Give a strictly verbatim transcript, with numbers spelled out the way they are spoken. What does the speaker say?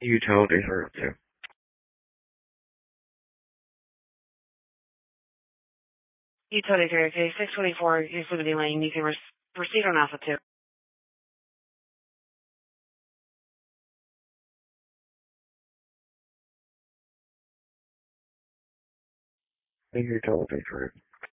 Utilities are up to. Utility three, okay, six twenty-four East Liberty Lane. You can re- proceed on Alpha two. Utilities are up.